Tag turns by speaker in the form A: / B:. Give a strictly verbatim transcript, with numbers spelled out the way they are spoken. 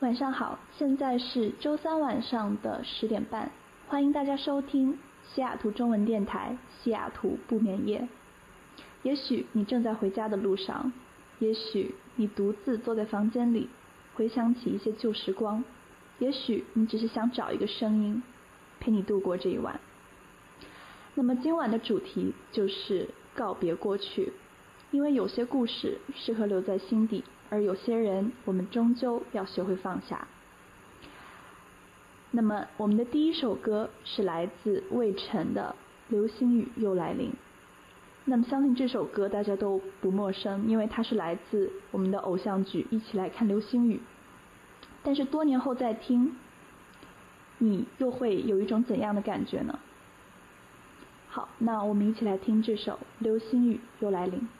A: 晚上好，现在是周三晚上的十点半，欢迎大家收听西雅图中文电台西雅图不眠夜。也许你正在回家的路上，也许你独自坐在房间里，回想起一些旧时光，也许你只是想找一个声音陪你度过这一晚。那么今晚的主题就是告别过去，因为有些故事适合留在心底，而有些人我们终究要学会放下。那么我们的第一首歌是来自魏晨的《流星雨又来临》。那么相信这首歌大家都不陌生，因为它是来自我们的偶像剧《一起来看流星雨》。但是多年后再听，你又会有一种怎样的感觉呢？好，那我们一起来听这首《流星雨又来临》。